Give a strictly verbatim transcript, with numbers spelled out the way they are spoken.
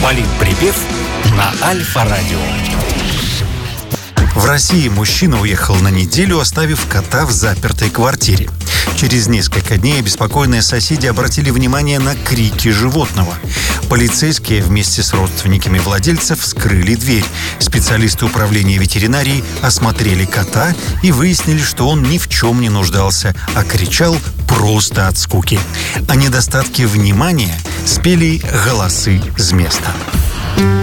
Политприпев на Альфа-радио. В России мужчина уехал на неделю, оставив кота в запертой квартире. Через несколько дней обеспокоенные соседи обратили внимание на крики животного. Полицейские вместе с родственниками владельцев вскрыли дверь. Специалисты управления ветеринарии осмотрели кота и выяснили, что он ни в чем не нуждался, а кричал просто от скуки. О недостатке внимания спели голосы с места.